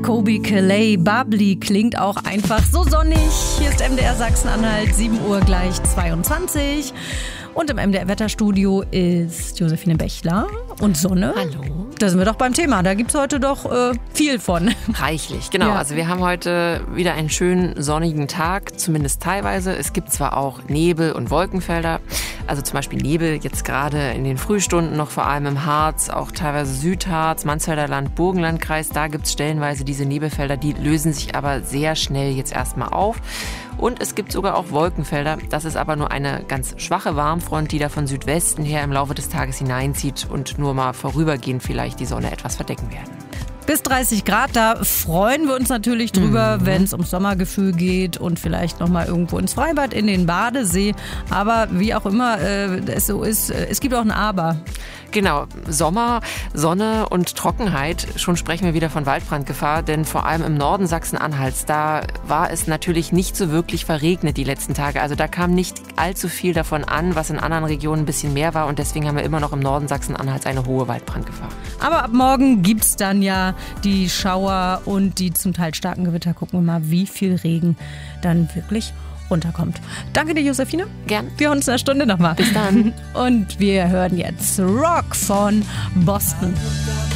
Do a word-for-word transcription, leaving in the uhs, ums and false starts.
Kobe Calais, Bubbly klingt auch einfach so sonnig. Hier ist M D R Sachsen-Anhalt, sieben Uhr gleich zweiundzwanzig. Und im M D R-Wetterstudio ist Josephine Bechler und Sonne. Hallo. Da sind wir doch beim Thema. Da gibt es heute doch äh, viel von. Reichlich, genau. Ja. Also wir haben heute wieder einen schönen sonnigen Tag, zumindest teilweise. Es gibt zwar auch Nebel- und Wolkenfelder. Also zum Beispiel Nebel jetzt gerade in den Frühstunden noch vor allem im Harz, auch teilweise Südharz, Mansfelder Land, Burgenlandkreis. Da gibt es stellenweise diese Nebelfelder, die lösen sich aber sehr schnell jetzt erstmal auf. Und es gibt sogar auch Wolkenfelder. Das ist aber nur eine ganz schwache Warmfront, die da von Südwesten her im Laufe des Tages hineinzieht und nur mal vorübergehend vielleicht die Sonne etwas verdecken werden. Bis dreißig Grad, da freuen wir uns natürlich drüber, mhm. wenn es ums Sommergefühl geht und vielleicht nochmal irgendwo ins Freibad, in den Badesee. Aber wie auch immer äh, es so ist, äh, es gibt auch ein Aber. Genau, Sommer, Sonne und Trockenheit. Schon sprechen wir wieder von Waldbrandgefahr, denn vor allem im Norden Sachsen-Anhalts, da war es natürlich nicht so wirklich verregnet die letzten Tage. Also da kam nicht allzu viel davon an, was in anderen Regionen ein bisschen mehr war. Und deswegen haben wir immer noch im Norden Sachsen-Anhalts eine hohe Waldbrandgefahr. Aber ab morgen gibt's dann ja die Schauer und die zum Teil starken Gewitter. Gucken wir mal, wie viel Regen dann wirklich runterkommt. Danke dir, Josephine. Gern. Wir hören uns in einer Stunde nochmal. Bis dann. Und wir hören jetzt Rock von Boston.